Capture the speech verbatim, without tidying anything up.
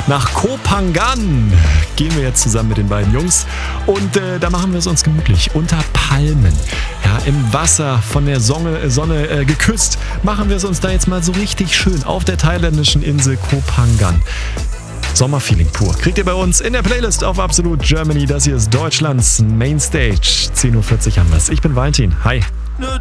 Nach Koh Phangan gehen wir jetzt zusammen mit den beiden Jungs und äh, da machen wir es uns gemütlich unter Palmen. Ja, im Wasser von der Sonne, Sonne äh, geküsst, machen wir es uns da jetzt mal so richtig schön auf der thailändischen Insel Koh Phangan. Sommerfeeling pur. Kriegt ihr bei uns in der Playlist auf Absolut Germany. Das hier ist Deutschlands Mainstage. zehn Uhr vierzig haben wir es. Ich bin Valentin. Hi.